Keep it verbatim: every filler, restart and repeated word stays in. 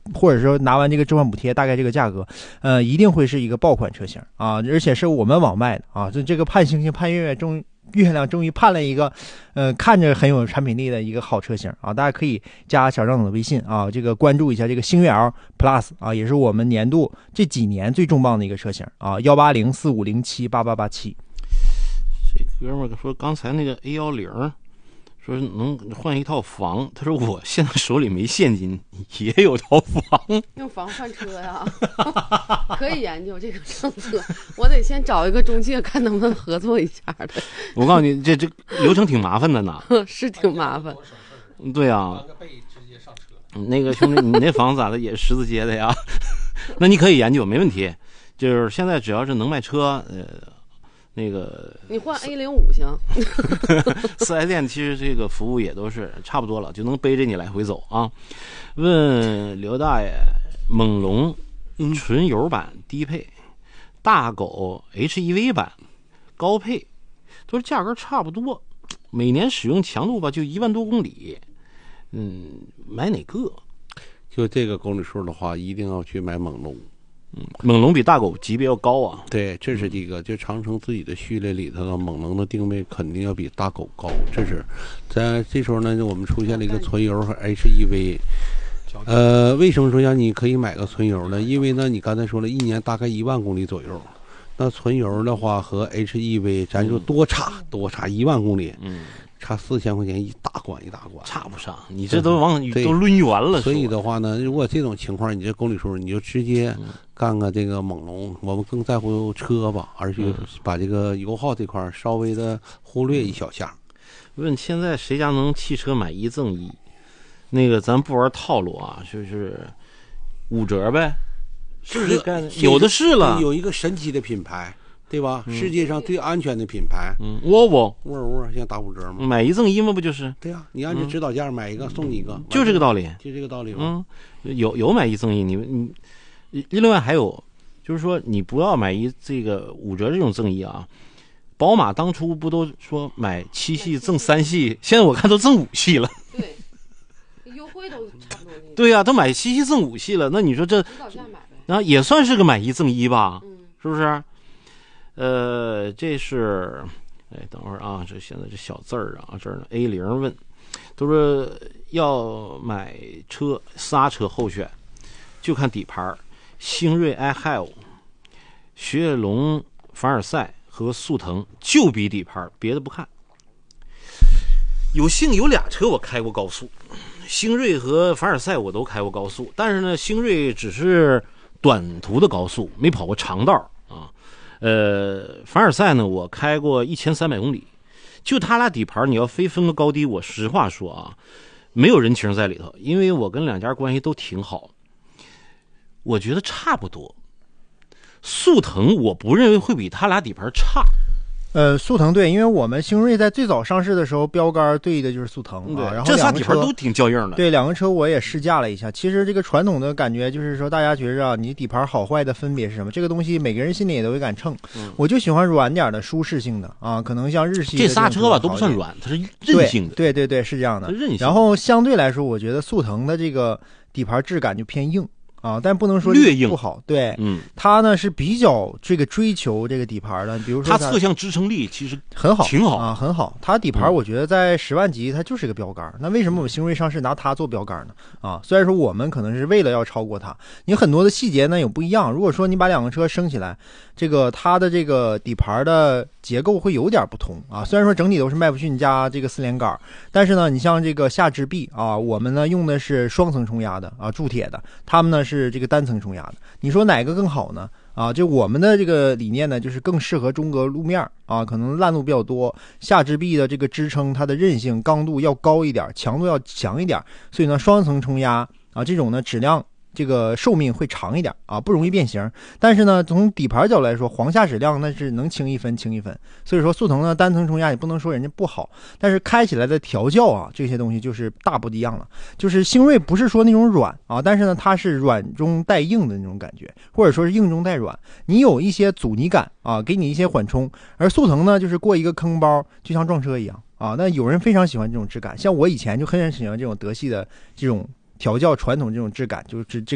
或者说拿完这个置换补贴，大概这个价格，呃，一定会是一个爆款车型啊，而且是我们网卖的啊，就这个盼星星盼月月终月亮终于盼了一个，呃，看着很有产品力的一个好车型啊！大家可以加小张总的微信啊，这个关注一下这个星越 L Plus 啊，也是我们年度这几年最重磅的一个车型啊，幺八零四五零七八八八七。 这哥们儿说刚才那个 A 幺零，说能换一套房，他说我现在手里没现金，也有套房， 用房换车呀，可以研究这个政策。我得先找一个中介，看能不能合作一下的。 我告诉你，这这流程挺麻烦的呢， 是挺麻烦。 对啊，那个兄弟，你那房子咋的也是十字街的呀？那你可以研究，没问题。就是现在只要是能卖车，呃。那个你换 A 零五行四 S 店其实这个服务也都是差不多了，就能背着你来回走啊。问刘大爷，猛龙纯油版低配，大狗 H E V 版高配，都是价格差不多，每年使用强度吧就一万多公里，嗯，买哪个？ 就这个公里数的话，一定要去买猛龙。 嗯，猛龙比大狗级别要高啊。 对，这是第一个。就长城自己的序列里头的猛龙的定位肯定要比大狗高。这是在这时候呢，我们出现了一个纯油和 H E V。呃，为什么说让你可以买个纯油呢？因为呢，你刚才说了一年大概一万公里左右。那纯油的话和 H E V， 咱就多差、嗯、多差一万公里。嗯。差四千块钱一大关一大关， 差不上，你这都往都抡圆了。 所以的话呢，如果这种情况，你这公里数你就直接干个这个猛龙，我们更在乎车吧，而且把这个油耗这块稍微的忽略一小下。 问现在谁家能汽车买一赠一？那个咱不玩套路啊，就是五折呗，是不是干？有的是了， 有一个神奇的品牌。对吧、嗯？世界上最安全的品牌， 嗯，沃尔沃， 沃尔沃现在打五折吗？ 买一赠一吗？不就是？ 对呀、啊，你按照指导价买一个、嗯、送你一个， 就这个道理， 就这个道理吗？ 嗯，有有买一赠一，你你另外还有就是说，你不要买一这个五折这种赠一啊。宝马当初不都说买七系赠三系，现在我看都赠五系了。 对，优惠都差不多。 对呀、啊，都买七系赠五系了，那你说这，然后也算是个买一赠一吧？ 嗯， 是不是？呃，这是，哎，等会儿啊，这现在这小字儿啊，这儿呢 A 零问，都说要买车仨车候选，就看底盘，星瑞 I Have、雪铁龙凡尔赛和速腾，就比底盘，别的不看。有幸有俩车我开过高速，星瑞和凡尔赛我都开过高速，但是呢，星瑞只是短途的高速，没跑过长道。呃，凡尔赛呢，我开过一千三百公里，就他俩底盘，你要非分个高低，我实话说啊，没有人情在里头，因为我跟两家关系都挺好，我觉得差不多。速腾我不认为会比他俩底盘差。 呃，速腾对，因为我们星瑞在最早上市的时候，标杆对的就是速腾啊，然后这仨底盘都挺较硬的。 对，两个车我也试驾了一下。其实这个传统的感觉就是说，大家觉着啊，你底盘好坏的分别是什么？这个东西每个人心里也都有杆秤。嗯、我就喜欢软点的、舒适性的啊，可能像日系这仨车吧都不算软，它是韧性的。 对对对，是这样的。 韧性。 然后相对来说，我觉得速腾的这个底盘质感就偏硬。啊，但不能说略硬不好，对， 嗯， 它呢是比较这个追求这个底盘的，比如说它侧向支撑力其实很好， 挺好啊，很好。它底盘我觉得在十万级它就是个标杆，嗯、那为什么我们星瑞上市拿它做标杆呢？啊，虽然说我们可能是为了要超过它，你很多的细节呢有不一样。如果说你把两个车升起来，这个它的这个底盘的结构会有点不同啊。虽然说整体都是麦弗逊加这个四连杆，但是呢，你像这个下支臂啊，我们呢用的是双层冲压的啊，铸铁的，他们呢是这个单层冲压的。你说哪个更好呢？啊，就我们的这个理念呢，就是更适合中国路面啊，可能烂路比较多，下支臂的这个支撑，它的韧性、刚度要高一点，强度要强一点，所以呢，双层冲压啊，这种呢质量。这个寿命会长一点啊，不容易变形。但是呢，从底盘角度来说，黄下质量那是能轻一分轻一分。所以说速腾呢单层冲压也不能说人家不好，但是开起来的调教啊，这些东西就是大不一样了。就是星瑞不是说那种软啊，但是呢它是软中带硬的那种感觉，或者说是硬中带软。你有一些阻尼感啊，给你一些缓冲。而速腾呢，就是过一个坑包，就像撞车一样啊。那有人非常喜欢这种质感，像我以前就很喜欢这种德系的这种。调教传统这种质感，就是这